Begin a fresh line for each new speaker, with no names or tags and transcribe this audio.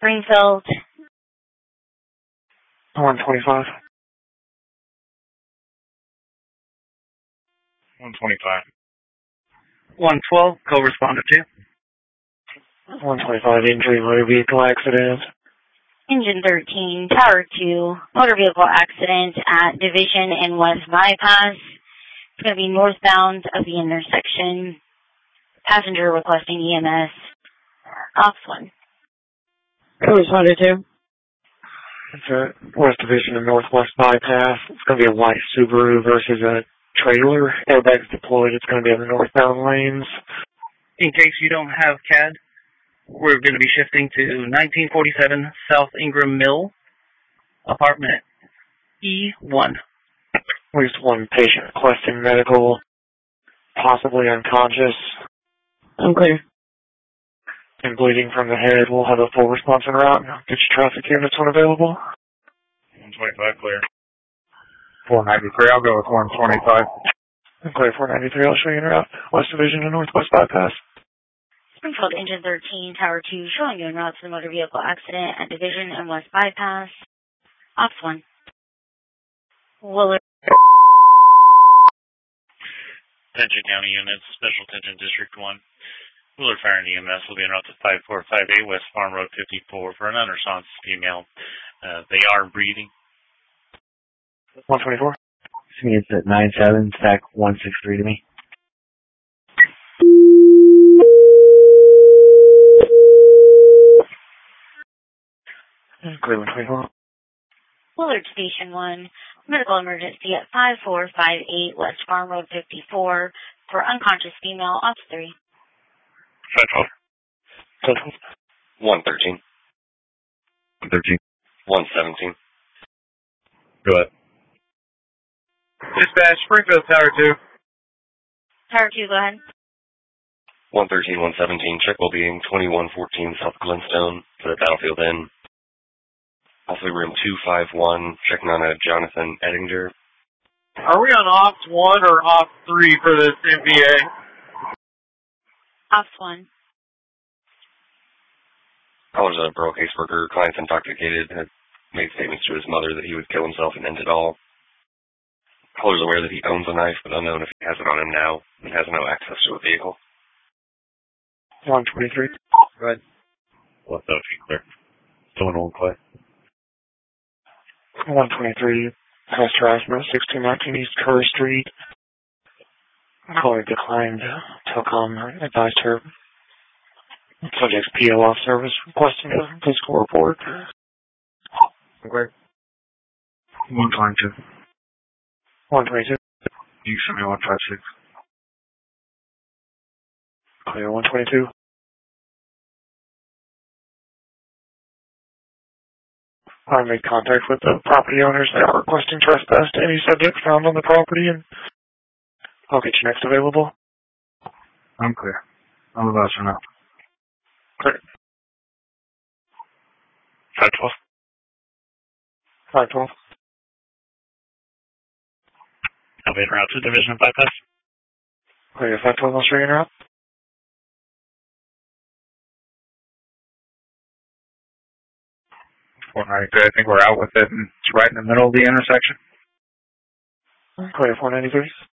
Springfield.
125.
125.
112, co-respondent 2.
125, injury, motor vehicle accident.
Engine 13, Tower 2, motor vehicle accident at Division and West Bypass. It's going to be northbound of the intersection. Passenger requesting EMS. Ops 1.
Co-respondent 2.
It's a West Division and Northwest Bypass. It's going to be a white Subaru versus a trailer. Airbags deployed. It's going to be in the northbound lanes.
In case you don't have CAD, we're going to be shifting to 1947 South Ingram Mill, apartment E1.
At least one patient requesting medical, possibly unconscious.
Unclear.
And bleeding from the head. We'll have a full response en route. Get your traffic units when available.
125 clear.
493, I'll go with 125.
Clear 493, I'll show you en route. West Division and Northwest Bypass.
Springfield Engine 13, Tower 2, showing you en route to the motor vehicle accident at Division and West Bypass. Ops 1. Willard.
Attention County Units, Special Attention District 1. Willard Fire and EMS will be en route to 5458 West Farm Road 54 for an unresponsive female. They are breathing.
124.
It's at 97, stack 163 to me.
Clear 124.
Willard Station 1, medical emergency at 5458 West Farm Road 54 for unconscious female. Ops 3.
512.
113.
113.
117.
Go ahead.
Dispatch, Springfield Tower 2.
Tower 2, go ahead.
113, 117, check well-being, 2114 South Glenstone for the Battlefield Inn. Also room 251, checking on a Jonathan Ettinger.
Are we on Ops 1 or Ops 3 for this MVA?
Ops 1.
I was a borough caseworker, client's intoxicated, had made statements to his mother that he would kill himself and end it all. Caller's aware that he owns a knife, but unknown if he has it on him now. He has no access to a vehicle.
123.
Go ahead. What's up, clear? Someone on Clay.
123. House harassment, 1619 East Kerr Street. Caller declined telecom, advised her. Subject's PO off service, requesting a physical report.
Okay.
122.
122.
You sent me 156.
Clear 122. I made contact with the property owners. They are requesting trespass to any subject found on the property, and I'll get you next available.
I'm clear. I'm about to know.
Clear.
512.
512.
I'll be en route to Division Bypass.
Clear 512, I'll show you en route.
493, I think we're out with it, and it's right in the middle of the intersection.
Clear 493.